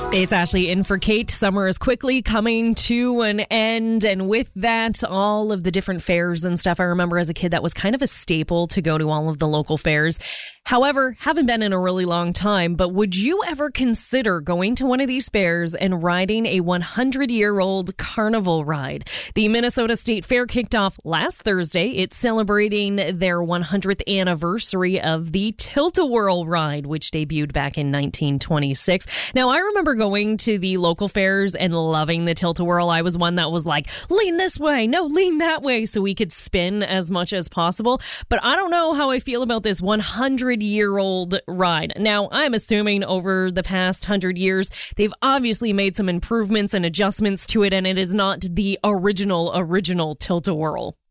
It's Ashley in for Kate. Summer is quickly coming to an end. And with that, all of the different fairs and stuff. I remember as a kid, that was kind of a staple to go to all of the local fairs. However, haven't been in a really long time. But would you ever consider going to one of these fairs and riding a 100-year-old carnival ride? The Minnesota State Fair kicked off last Thursday. It's celebrating their 100th anniversary of the Tilt-A-Whirl ride, which debuted back in 1926. Now, I remember going to the local fairs and loving the Tilt-A-Whirl. I was one that was like, lean this way, no, lean that way, so we could spin as much as possible. But I don't know how I feel about this 100-year-old ride. Now, I'm assuming over the past 100 years, they've obviously made some improvements and adjustments to it, and it is not the original Tilt-A-Whirl.